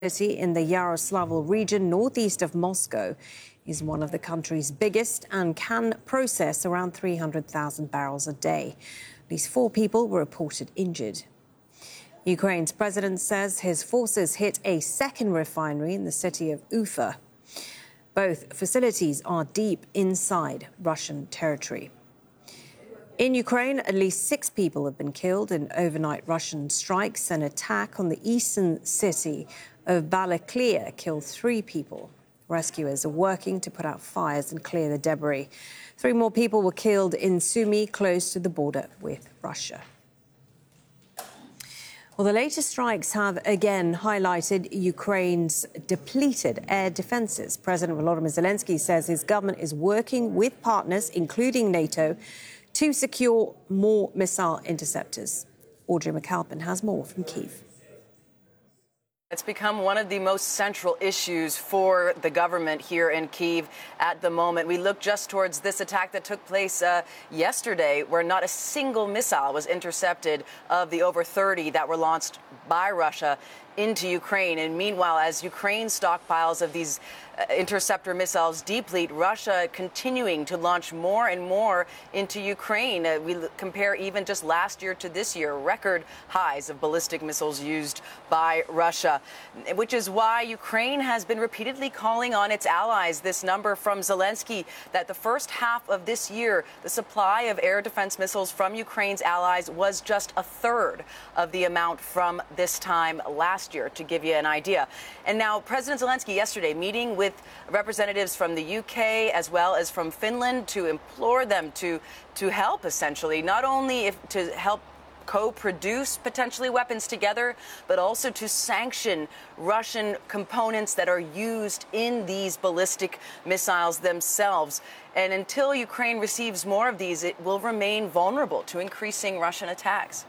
city in the Yaroslavl region northeast of Moscow is one of the country's biggest and can process around 300,000 barrels a day. At least 4 people were reported injured. Ukraine's president says his forces hit a second refinery in the city of Ufa. Both facilities are deep inside Russian territory. In Ukraine, at least 6 people have been killed in overnight Russian strikes. An attack on the eastern city of Balaklia killed 3 people. Rescuers are working to put out fires and clear the debris. 3 more people were killed in Sumy, close to the border with Russia. Well, the latest strikes have again highlighted Ukraine's depleted air defences. President Volodymyr Zelensky says his government is working with partners, including NATO, to secure more missile interceptors. Audrey McAlpin has more from Kyiv. It's become one of the most central issues for the government here in Kyiv at the moment. We look just towards this attack that took place yesterday, where not a single missile was intercepted of the over 30 that were launched by Russia into Ukraine. And meanwhile, as Ukraine's stockpiles of these interceptor missiles deplete, Russia continuing to launch more and more into Ukraine. We compare even just last year to this year, record highs of ballistic missiles used by Russia, which is why Ukraine has been repeatedly calling on its allies. This number from Zelensky that the first half of this year, the supply of air defense missiles from Ukraine's allies was just a third of the amount from this time last year, to give you an idea. And now President Zelensky yesterday meeting with representatives from the UK as well as from Finland to implore them to help, essentially, not only to help co-produce potentially weapons together, but also to sanction Russian components that are used in these ballistic missiles themselves. And until Ukraine receives more of these, it will remain vulnerable to increasing Russian attacks.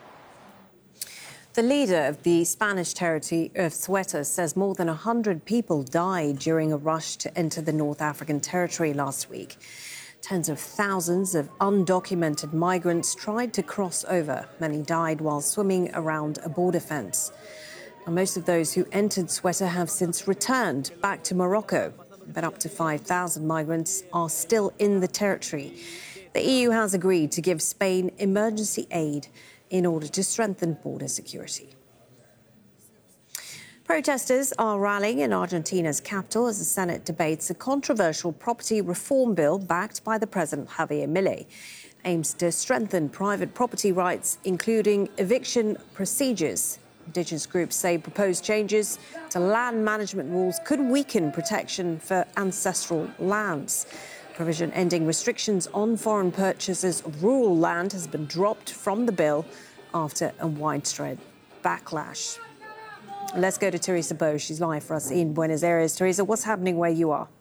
The leader of the Spanish territory of Ceuta says more than 100 people died during a rush to enter the North African territory last week. Tens of thousands of undocumented migrants tried to cross over. Many died while swimming around a border fence. Now, most of those who entered Ceuta have since returned back to Morocco, but up to 5,000 migrants are still in the territory. The EU has agreed to give Spain emergency aid in order to strengthen border security. Protesters are rallying in Argentina's capital as the Senate debates a controversial property reform bill backed by the President Javier Milei. Aims to strengthen private property rights, including eviction procedures. Indigenous groups say proposed changes to land management rules could weaken protection for ancestral lands. Provision ending restrictions on foreign purchases of rural land has been dropped from the bill after a widespread backlash. Let's go to Teresa Bo. She's live for us in Buenos Aires. Teresa, what's happening where you are?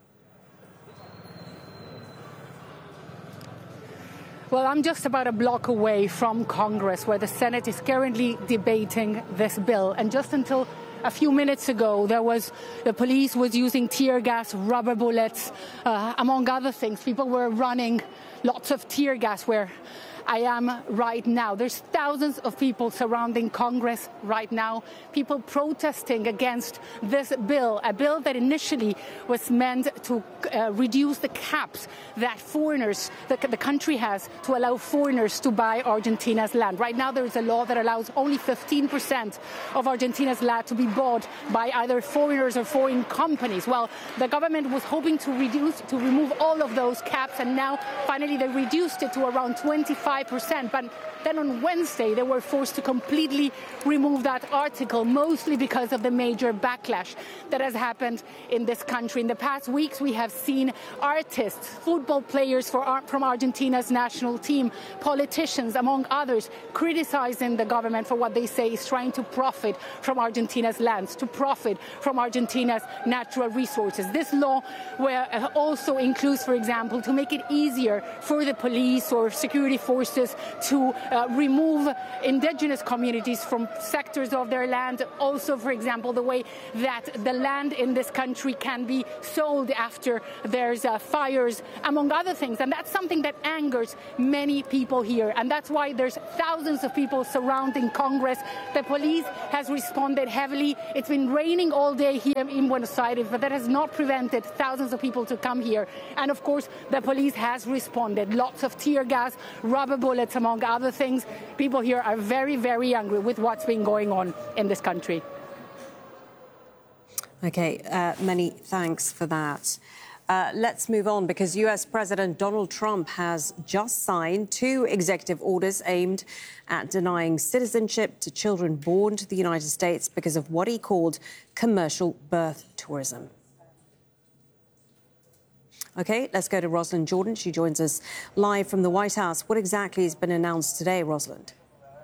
Well, I'm just about a block away from Congress, where the Senate is currently debating this bill. And just until a few minutes ago, the police was using tear gas, rubber bullets, among other things. People were running lots of tear gas where I am right now. There's thousands of people surrounding Congress right now, people protesting against this bill, a bill that initially was meant to reduce the caps that foreigners, the country has to allow foreigners to buy Argentina's land. Right now, there is a law that allows only 15% of Argentina's land to be bought by either foreigners or foreign companies. Well, the government was hoping to remove all of those caps, and now finally they reduced it to around 25%. But then on Wednesday, they were forced to completely remove that article, mostly because of the major backlash that has happened in this country. In the past weeks, we have seen artists, football players from Argentina's national team, politicians, among others, criticizing the government for what they say is trying to profit from Argentina's lands, to profit from Argentina's natural resources. This law also includes, for example, to make it easier for the police or security forces forces to remove indigenous communities from sectors of their land. Also, for example, the way that the land in this country can be sold after there's fires, among other things. And that's something that angers many people here. And that's why there's thousands of people surrounding Congress. The police has responded heavily. It's been raining all day here in Buenos Aires, but that has not prevented thousands of people to come here. And of course, the police has responded. Lots of tear gas, rubber bullets, among other things. People here are very, very angry with what's been going on in this country. OK, many thanks for that. Let's move on, because US President Donald Trump has just signed 2 executive orders aimed at denying citizenship to children born to the United States because of what he called commercial birth tourism. OK, let's go to Rosalind Jordan. She joins us live from the White House. What exactly has been announced today, Rosalind?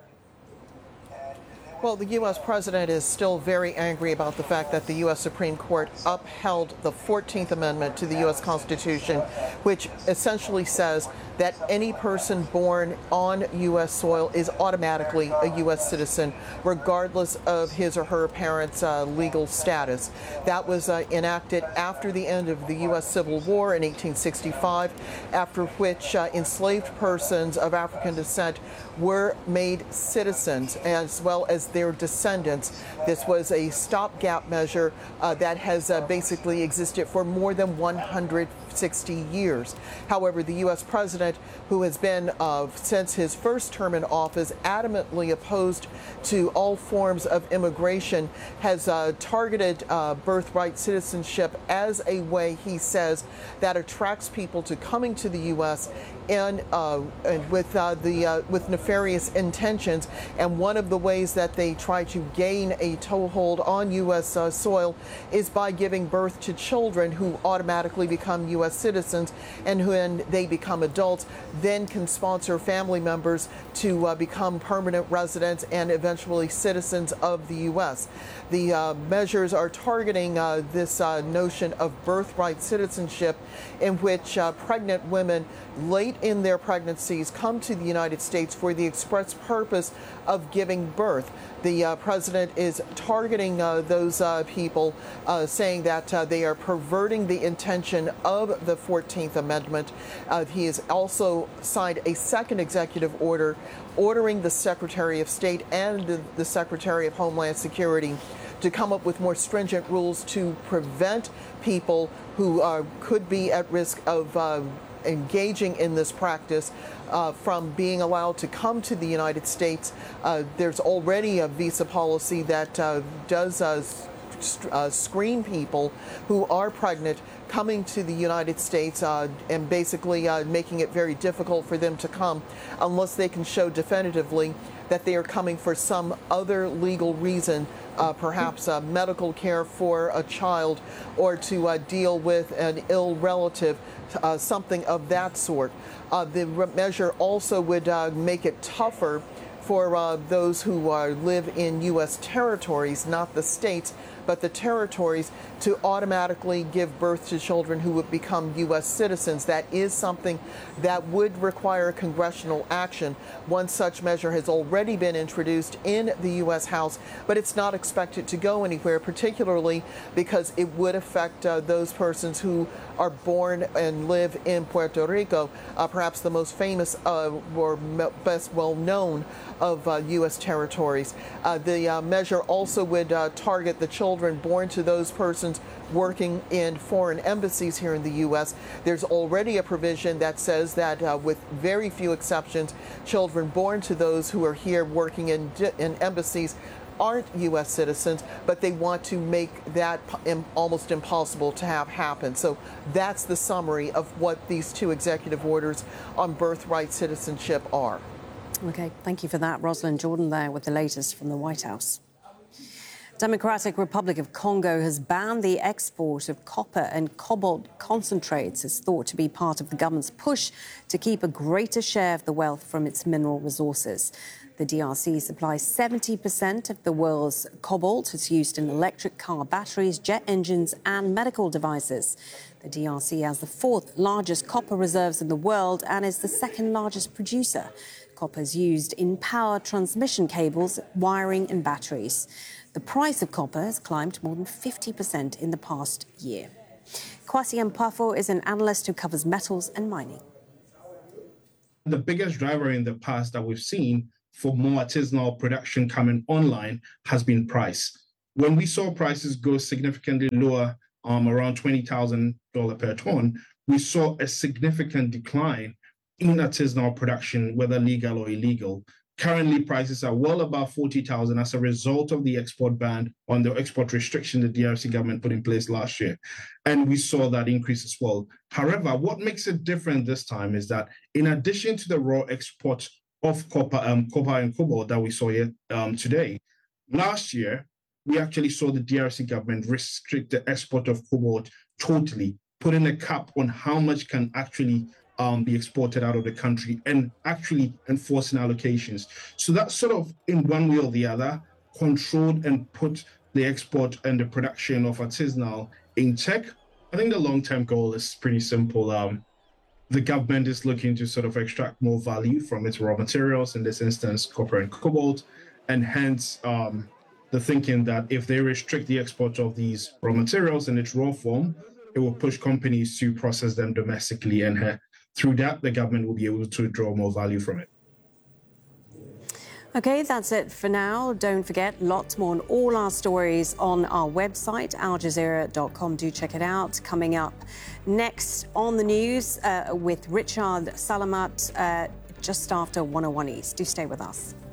Well, the U.S. president is still very angry about the fact that the U.S. Supreme Court upheld the 14th Amendment to the U.S. Constitution, which essentially says that any person born on U.S. soil is automatically a U.S. citizen, regardless of his or her parents' legal status. That was enacted after the end of the U.S. Civil War in 1865, after which enslaved persons of African descent were made citizens, as well as their descendants. This was a stopgap measure that has basically existed for more than 160 years. However, the U.S. president, who has been, since his first term in office, adamantly opposed to all forms of immigration, has targeted birthright citizenship as a way, he says, that attracts people to coming to the U.S. and with nefarious intentions. And one of the ways that they try to gain a toehold on U.S. Soil is by giving birth to children who automatically become U.S. citizens, and when they become adults, then can sponsor family members to become permanent residents and eventually citizens of the U.S. The measures are targeting this notion of birthright citizenship, in which pregnant women late in their pregnancies come to the United States for the express purpose of giving birth. The president is targeting those people, saying that they are perverting the intention of the 14th Amendment. He has also signed a second executive order ordering the Secretary of State and the Secretary of Homeland Security to come up with more stringent rules to prevent people who could be at risk of engaging in this practice from being allowed to come to the United States. There's already a visa policy that does screen people who are pregnant coming to the United States and basically making it very difficult for them to come unless they can show definitively that they are coming for some other legal reason, perhaps medical care for a child, or to deal with an ill relative, something of that sort. The measure also would make it tougher for those who live in U.S. territories, not the states, but the territories, to automatically give birth to children who would become U.S. citizens. That is something that would require congressional action. One such measure has already been introduced in the U.S. House, but it's not expected to go anywhere, particularly because it would affect those persons who are born and live in Puerto Rico, perhaps the most famous or best well-known of U.S. territories. The measure also would target the children born to those persons working in foreign embassies here in the U.S. There's already a provision that says that with very few exceptions, children born to those who are here working in embassies aren't U.S. citizens, but they want to make that almost impossible to have happen. So that's the summary of what these 2 executive orders on birthright citizenship are. OK, thank you for that. Rosalind Jordan there with the latest from the White House. Democratic Republic of Congo has banned the export of copper and cobalt concentrates. It's thought to be part of the government's push to keep a greater share of the wealth from its mineral resources. The DRC supplies 70% of the world's cobalt. It's used in electric car batteries, jet engines and medical devices. The DRC has the fourth largest copper reserves in the world and is the second largest producer. Copper is used in power transmission cables, wiring and batteries. The price of copper has climbed more than 50% in the past year. Kwasi Mpafo is an analyst who covers metals and mining. The biggest driver in the past that we've seen for more artisanal production coming online has been price. When we saw prices go significantly lower, around $20,000 per ton, we saw a significant decline in artisanal production, whether legal or illegal. Currently, prices are well above $40,000 as a result of the export ban on the export restriction the DRC government put in place last year. And we saw that increase as well. However, what makes it different this time is that in addition to the raw export of copper and cobalt that we saw here today, last year, we actually saw the DRC government restrict the export of cobalt totally, putting a cap on how much can actually be exported out of the country and actually enforcing allocations. So that sort of, in one way or the other, controlled and put the export and the production of artisanal in check. I think the long-term goal is pretty simple. The government is looking to sort of extract more value from its raw materials, in this instance, copper and cobalt, and hence the thinking that if they restrict the export of these raw materials in its raw form, it will push companies to process them domestically, and through that, the government will be able to draw more value from it. OK, that's it for now. Don't forget, lots more on all our stories on our website, aljazeera.com. Do check it out. Coming up next on the news with Richard Salamat just after 101 East. Do stay with us.